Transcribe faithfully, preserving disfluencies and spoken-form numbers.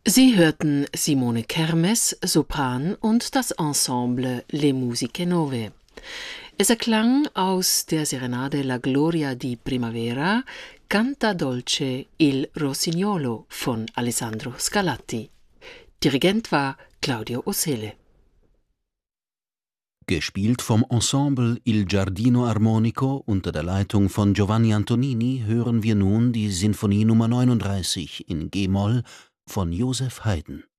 Sie hörten Simone Kermes, Sopran und das Ensemble Le Musiche Nove. Es erklang aus der Serenade La Gloria di Primavera Canta dolce il Rossignolo von Alessandro Scarlatti. Dirigent war Claudio Ossele. Gespielt vom Ensemble Il Giardino Armonico unter der Leitung von Giovanni Antonini hören wir nun die Sinfonie Nummer neununddreißig in G-Moll von Joseph Haydn.